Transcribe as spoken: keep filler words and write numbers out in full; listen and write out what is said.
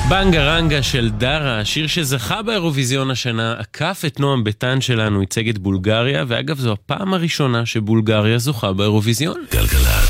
בנגה רנגה של דרה, השיר שזכה באירוויזיון השנה, עקף את נועם ביטן שלנו, ייצג את בולגריה, ואגב זו הפעם הראשונה שבולגריה זוכה באירוויזיון. גלגלצ.